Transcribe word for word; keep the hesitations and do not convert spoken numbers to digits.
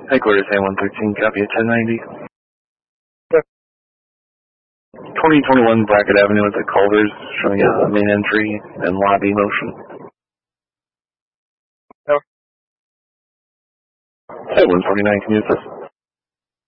Headquarters, A one thirteen, copy at ten ninety. Sure. twenty twenty-one Brackett Avenue at the Culvers, showing a main entry and lobby motion. No. At one forty-nine, can you use this?